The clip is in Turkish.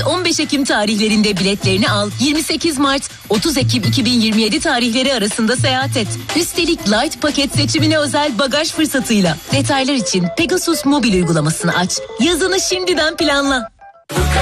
14-15 Ekim tarihlerinde biletlerini al. 28 Mart 30 Ekim 2027 tarihleri arasında seyahat et. Üstelik Light paket seçimine özel bagaj fırsatıyla. Detaylar için Pegasus mobil uygulamasını aç. Yazını şimdiden planla.